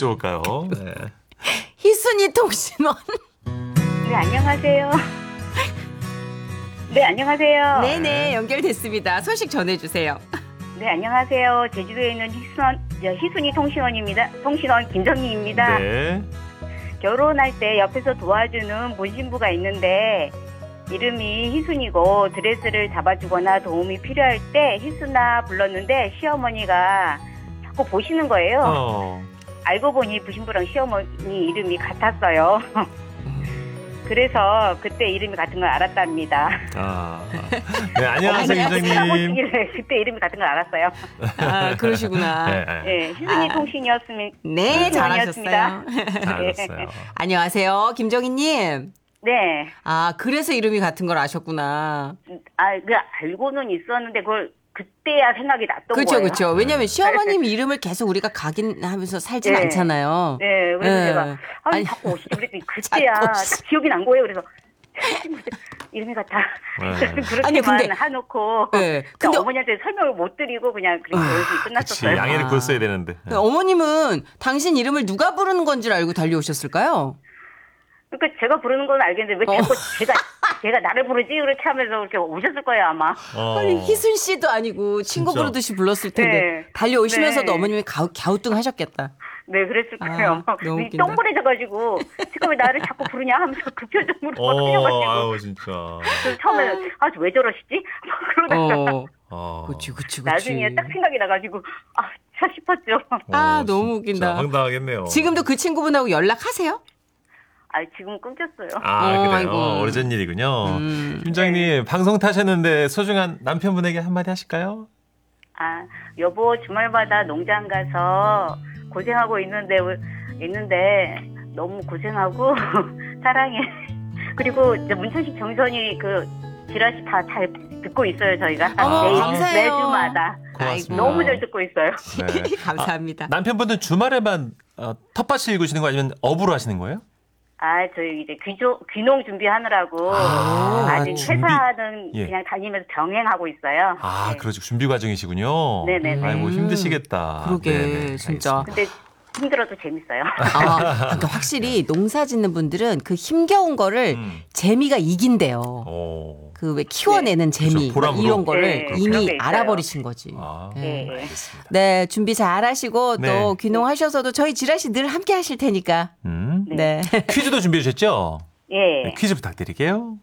여쭤볼까요? 네. 희순이 통신원. 네, 안녕하세요. 네, 안녕하세요. 네네, 연결됐습니다. 소식 전해주세요. 네, 안녕하세요. 제주도에 있는 희순이 통신원입니다. 통신원 김정희입니다. 네. 결혼할 때 옆에서 도와주는 문신부가 있는데 이름이 희순이고 드레스를 잡아주거나 도움이 필요할 때 희순아 불렀는데 시어머니가 자꾸 보시는 거예요. 알고 보니 부신부랑 시어머니 이름이 같았어요. 그래서 그때 이름이 같은 걸 알았답니다. 네, 안녕하세요, 김정님. 그때 이름이 같은 걸 알았어요. 아, 그러시구나. 네, 희순이 통신이었습니다. 네, 잘하셨어요. 잘하셨어요. 안녕하세요, 김정희님. 네. 아, 그래서 이름이 같은 걸 아셨구나. 알고는 있었는데 그걸 그때야 생각이 났던 거예요. 그렇죠. 왜냐하면 시어머님 이름을 계속 우리가 각인하면서 살진 않잖아요. 네, 그래서 제가 자꾸 그랬더니 그때야 딱 기억이 난 거예요. 그래서 이름이 같아. 그렇게만 해놓고 근데 어머니한테 설명을 못 드리고 그냥 그렇게 끝났었어요. 그치, 양해를 구했어야 되는데. 어머님은 당신 이름을 누가 부르는 건 줄 알고 달려오셨을까요? 그러니까 제가 부르는 건 알겠는데 왜 자꾸 제가 나를 부르지? 그렇게 하면서 그렇게 오셨을 거예요 아마. 아니, 희순 씨도 아니고 친구 진짜? 부르듯이 불렀을 텐데 달려오시면서도 어머님이 갸우뚱하셨겠다. 네, 그랬을 거예요. 너무 웃긴다. 똥부해져가지고 지금 왜 나를 자꾸 부르냐 하면서 그 표정으로 터져가지고. 아유, 진짜. 그래서 처음에는 왜 저러시지? 그러다가 그치. 나중에 딱 생각이 나가지고 싶었죠. 너무 웃긴다. 황당하겠네요. 지금도 그 친구분하고 연락하세요? 지금 끊겼어요. 그래요. 아이고. 오래전 일이군요. 김정희님, 방송 타셨는데 소중한 남편분에게 한마디 하실까요? 여보 주말마다 농장 가서 고생하고 있는데 너무 고생하고 사랑해. 그리고 이제 문천식 정선이 그 지라시 다 잘 듣고 있어요 저희가. 감사해요. 매주마다. 고맙습니다. 너무 잘 듣고 있어요. 네. 감사합니다. 남편분은 주말에만 텃밭을 읽으시는 거 아니면 업으로 하시는 거예요? 저희 이제 귀농 준비하느라고 아직 회사는 그냥 다니면서 병행하고 있어요. 네. 그러죠. 준비 과정이시군요. 네네네. 아이고, 힘드시겠다. 그러게, 네네, 진짜. 근데 힘들어도 재밌어요. 그러니까 확실히 농사 짓는 분들은 그 힘겨운 거를 재미가 이긴대요. 그 왜 키워내는 재미 보람으로. 이런 거를 그런 이미 게 있어요. 알아버리신 거지. 알겠습니다. 네, 준비 잘 하시고 네. 또 귀농하셔서도 저희 지라시 늘 함께 하실 테니까. 네. 퀴즈도 준비해 주셨죠? 예. 네, 퀴즈 부탁드릴게요.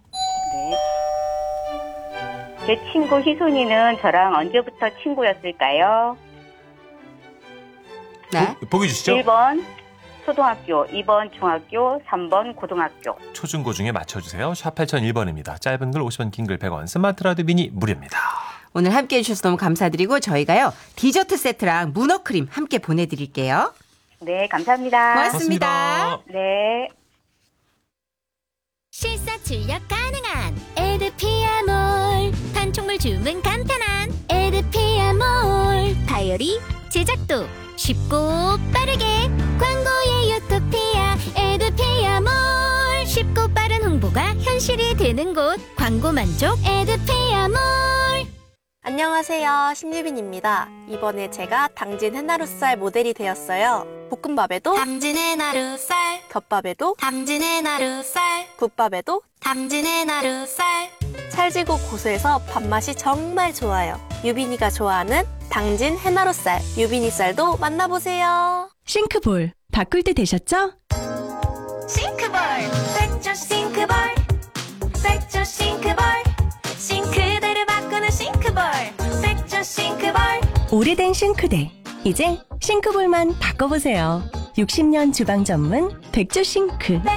네. 제 친구 희순이는 저랑 언제부터 친구였을까요? 네. 보기 주시죠. 1번 초등학교, 2번 중학교, 3번 고등학교. 초중고 중에 맞춰주세요. 샵 8001번입니다. 짧은 글 50원, 긴 글 100원, 스마트 라디오 미니 무료입니다. 오늘 함께 해주셔서 너무 감사드리고 저희가요 디저트 세트랑 문어크림 함께 보내드릴게요. 네, 감사합니다. 고맙습니다. 네. 실사 출력 가능한 에드피아몰, 판촉물 주문 간편한 에드피아몰, 다이어리 제작도 쉽고 빠르게 광고의 유토피아 에드피아몰, 쉽고 빠른 홍보가 현실이 되는 곳 광고 만족 에드피아몰. 안녕하세요, 신유빈입니다. 이번에 제가 당진 해나루살 모델이 되었어요. 볶음밥에도 당진 해나루살, 덮밥에도 당진 해나루살, 국밥에도 당진 해나루살. 찰지고 고소해서 밥맛이 정말 좋아요. 유빈이가 좋아하는 당진 해나루살, 유빈이쌀도 만나보세요. 싱크볼 바꿀 때 되셨죠? 싱크볼, 백조 싱크볼, 백조 싱크볼, 싱크대를 바꾸는 싱크볼, 백조 싱크볼. 오래된 싱크대 이제 싱크볼만 바꿔보세요. 60년 주방 전문 백조 싱크.